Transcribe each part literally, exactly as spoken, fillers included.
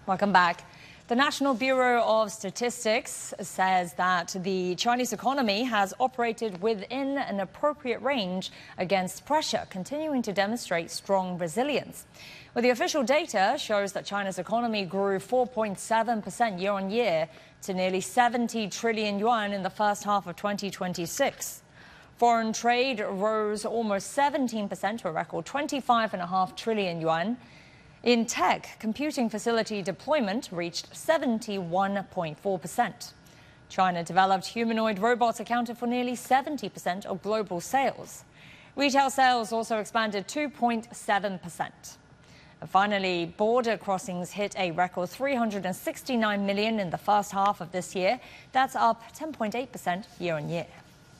Welcome back. The National Bureau of Statistics says that the Chinese economy has operated within an appropriate range against pressure, continuing to demonstrate strong resilience. Well, the official data shows that China's economy grew four point seven percent year on year to nearly seventy trillion yuan in the first half of twenty twenty-six. Foreign trade rose almost seventeen percent to a record twenty-five point five trillion yuan. In tech, computing facility deployment reached seventy-one point four percent. China developed humanoid robots accounted for nearly seventy percent of global sales. Retail sales also expanded two point seven percent. And finally, border crossings hit a record three hundred sixty-nine million in the first half of this year. That's up ten point eight percent year on year.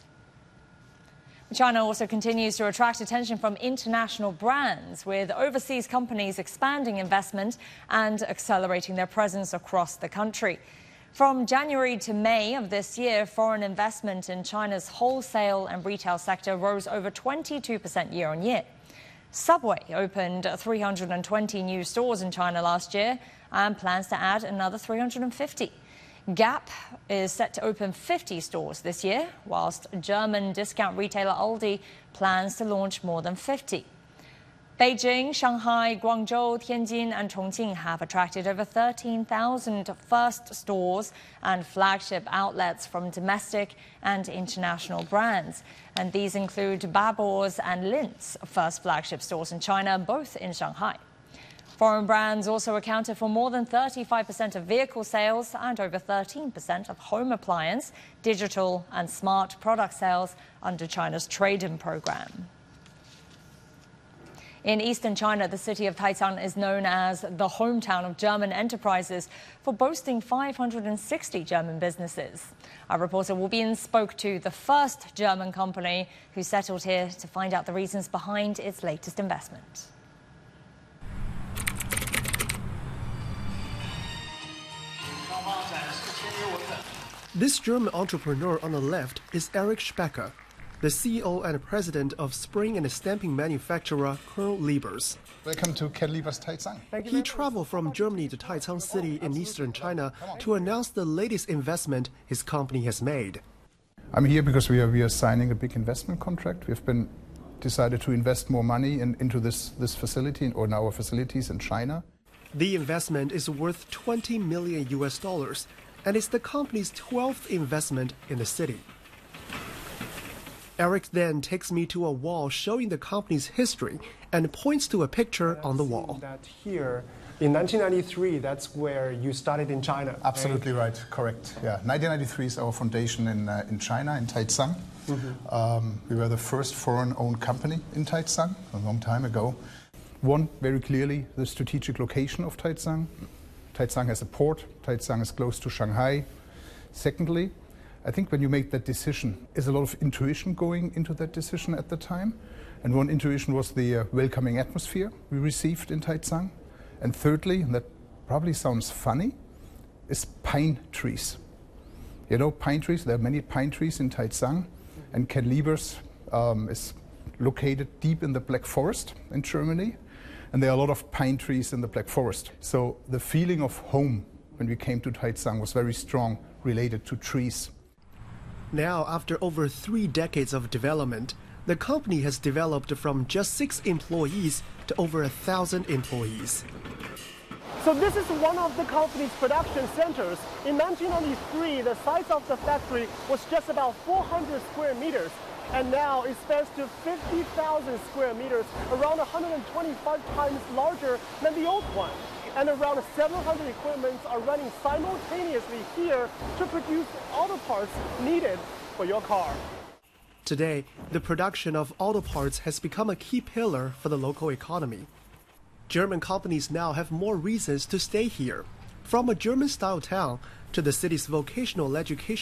China also continues to attract attention from international brands, with overseas companies expanding investment and accelerating their presence across the country. From January to May of this year, foreign investment in China's wholesale and retail sector rose over twenty-two percent year on year. Subway opened three hundred twenty new stores in China last year and plans to add another three hundred fifty. Gap is set to open fifty stores this year, whilst German discount retailer Aldi plans to launch more than fifty. Beijing, Shanghai, Guangzhou, Tianjin and Chongqing have attracted over thirteen thousand first stores and flagship outlets from domestic and international brands. And these include Babo's and Lin's first flagship stores in China, both in Shanghai. Foreign brands also accounted for more than thirty-five percent of vehicle sales and over thirteen percent of home appliance, digital and smart product sales under China's trade-in program. In eastern China, the city of Taicang is known as the hometown of German enterprises for boasting five hundred sixty German businesses. Our reporter Wu Bin spoke to the first German company who settled here to find out the reasons behind its latest investment. This German entrepreneur on the left is Erich Specker, the C E O and president of spring and stamping manufacturer Colonel Liebers. Welcome to Colonel Liebers Taicang. He traveled from Germany to Taicang City in eastern China to announce the latest investment his company has made. I'm here because we are, we are signing a big investment contract. We've been decided to invest more money in, into this, this facility or in our facilities in China. The investment is worth twenty million U S dollars. And it's the company's twelfth investment in the city. Eric then takes me to a wall showing the company's history and points to a picture on the wall. That here, in nineteen ninety-three, that's where you started in China. Absolutely right, right. Correct. Yeah, nineteen ninety-three is our foundation in uh, in China, in Taicang. Mm-hmm. um, we were the first foreign-owned company in Taicang a long time ago. One, very clearly, the strategic location of Taicang. Taicang has a port, Taicang is close to Shanghai. Secondly, I think when you make that decision, there's a lot of intuition going into that decision at the time. And one intuition was the uh, welcoming atmosphere we received in Taicang. And thirdly, and that probably sounds funny, is pine trees. You know, pine trees, there are many pine trees in Taicang. And Colonel Liebers um, is located deep in the Black Forest in Germany. And there are a lot of pine trees in the Black Forest. So the feeling of home when we came to Taicang was very strong, related to trees. Now, after over three decades of development, the company has developed from just six employees to over a thousand employees. So this is one of the company's production centers. In nineteen ninety-three, the size of the factory was just about four hundred square meters. And now it spans to fifty thousand square meters, around one hundred twenty-five times larger than the old one. And around seven hundred equipments are running simultaneously here to produce all the parts needed for your car. Today, the production of auto parts has become a key pillar for the local economy. German companies now have more reasons to stay here. From a German-style town to the city's vocational education